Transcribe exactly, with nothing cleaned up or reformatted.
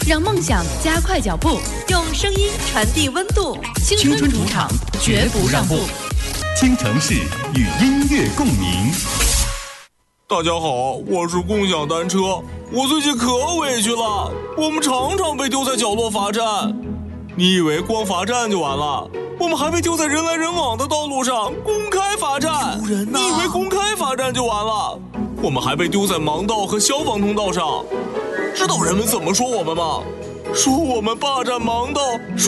让梦想加快脚步，用声音传递温度。青春主场，绝不让步。 倾城市与音乐共鸣。 大家好，我是共享单车。我最近可委屈了，我们常常被丢在角落罚站。你以为光罚站就完了？我们还被丢在人来人往的道路上，公开罚站。 丢人啊！ 你以为公开罚站就完了？我们还被丢在盲道和消防通道上。知道人们怎么说我们吗？说我们霸占盲道，说